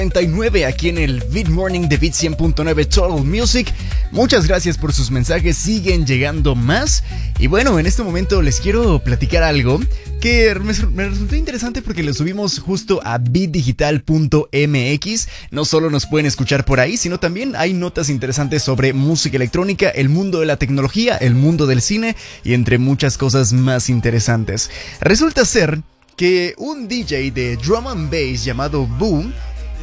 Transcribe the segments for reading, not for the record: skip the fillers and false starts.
39 aquí en el Beat Morning de Beat 100.9 Total Music. Muchas gracias por sus mensajes, siguen llegando más. Y bueno, en este momento les quiero platicar algo que me resultó interesante porque lo subimos justo a beatdigital.mx. No solo nos pueden escuchar por ahí, sino también hay notas interesantes sobre música electrónica, el mundo de la tecnología, el mundo del cine y entre muchas cosas más interesantes. Resulta ser que un DJ de drum and bass llamado Boo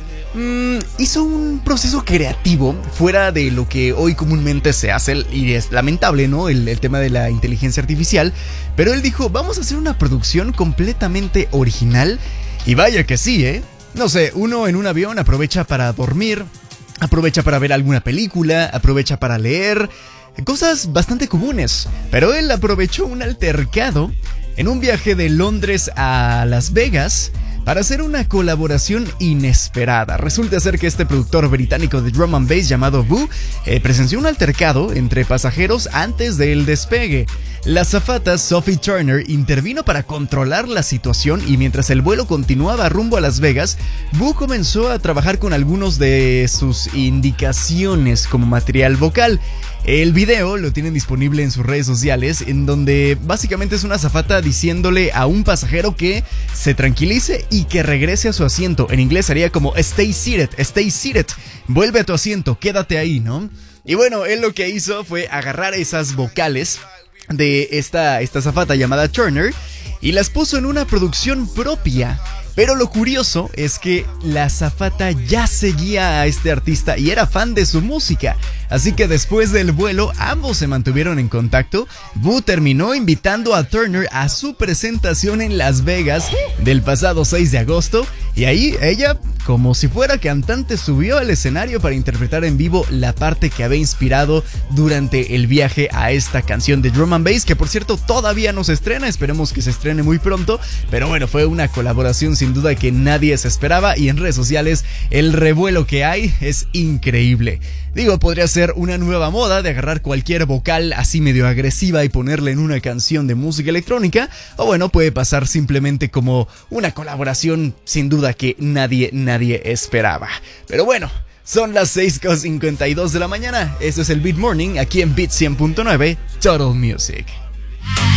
hizo un proceso creativo fuera de lo que hoy comúnmente se hace, y es lamentable, ¿no? El tema de la inteligencia artificial. Pero él dijo, vamos a hacer una producción completamente original. Y vaya que sí, ¿eh? No sé, uno en un avión aprovecha para dormir, aprovecha para ver alguna película, aprovecha para leer, cosas bastante comunes. Pero él aprovechó un altercado en un viaje de Londres a Las Vegas para hacer una colaboración inesperada. Resulta ser que este productor británico de drum and bass llamado Boo presenció un altercado entre pasajeros antes del despegue. La azafata Sophie Turner intervino para controlar la situación y mientras el vuelo continuaba rumbo a Las Vegas, Boo comenzó a trabajar con algunos de sus indicaciones como material vocal. El video lo tienen disponible en sus redes sociales, en donde básicamente es una azafata diciéndole a un pasajero que se tranquilice y que regrese a su asiento. En inglés sería como stay seated, vuelve a tu asiento, quédate ahí, ¿no? Y bueno, él lo que hizo fue agarrar esas vocales de esta azafata llamada Turner y las puso en una producción propia. Pero lo curioso es que la azafata ya seguía a este artista y era fan de su música. Así que después del vuelo, ambos se mantuvieron en contacto. Boo terminó invitando a Turner a su presentación en Las Vegas del pasado 6 de agosto. Y ahí ella, como si fuera cantante, subió al escenario para interpretar en vivo la parte que había inspirado durante el viaje a esta canción de drum and bass, que por cierto todavía no se estrena, esperemos que se estrene muy pronto. Pero bueno, fue una colaboración sin duda que nadie se esperaba y en redes sociales el revuelo que hay es increíble. Digo, podría ser una nueva moda de agarrar cualquier vocal así medio agresiva y ponerla en una canción de música electrónica, o bueno, puede pasar simplemente como una colaboración sin duda que nadie esperaba. Pero bueno, son las 6:52 de la mañana, este es el Beat Morning aquí en Beat 100.9 Total Music.